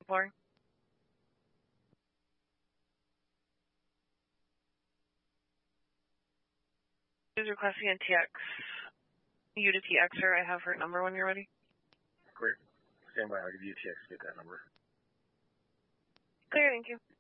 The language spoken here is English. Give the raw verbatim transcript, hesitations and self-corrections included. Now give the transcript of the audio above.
Four. Who's requesting a T X? U to T Xer. I have her number when you're ready. Great. Stand by. I'll give you a T X to get that number. Clear, thank you.